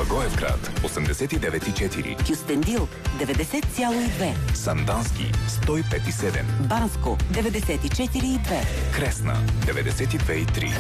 Благоевград 89,4, Кюстендил 90,2, Сандански 105,7, Банско 94,2, Кресна 92,3.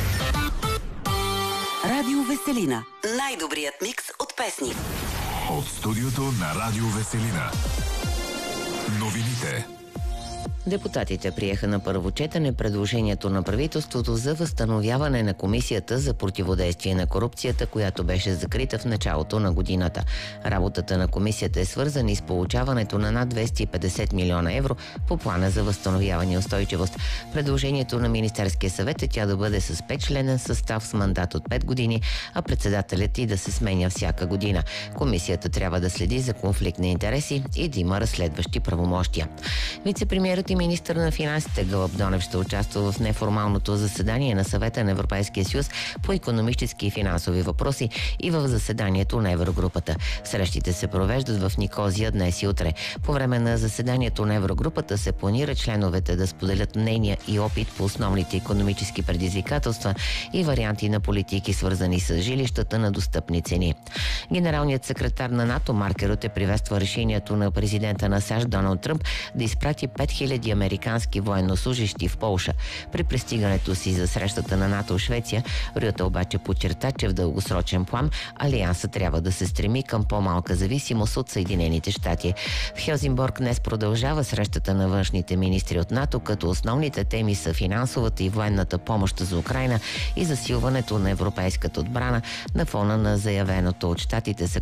Радио Веселина. Най-добрият микс от песни. От студиото на Радио Веселина. Новините. Депутатите приеха на първо четене предложението на правителството за възстановяване на Комисията за противодействие на корупцията, която беше закрита в началото на годината. Работата на комисията е свързана и с получаването на над 250 милиона евро по плана за възстановяване и устойчивост. Предложението на Министерския съвет е тя да бъде с 5-членен състав с мандат от 5 години, а председателят и да се сменя всяка година. Комисията трябва да следи за конфликт на интереси и да има разследващи правомощия. Вицепремиерът и министър на финансите Гълъб Донев ще участва в неформалното заседание на Съвета на Европейския съюз по икономически и финансови въпроси и в заседанието на Еврогрупата. Срещите се провеждат в Никозия днес и утре. По време на заседанието на Еврогрупата се планира членовете да споделят мнения и опит по основните икономически предизвикателства и варианти на политики, свързани с жилищата на достъпни цени. Генералният секретар на НАТО Марк Рюте приветства решението на президента на САЩ Доналд Тръмп да изпрати 5000 американски военнослужещи в Полша. При пристигането си за срещата на НАТО в Швеция, Рюте обаче подчерта, че в дългосрочен план Алианса трябва да се стреми към по-малка зависимост от Съединените щати. В Хелзинбург днес продължава срещата на външните министри от НАТО, като основните теми са финансовата и военната помощ за Украйна и засилването на европейската отбрана на фона на заявеното от щатите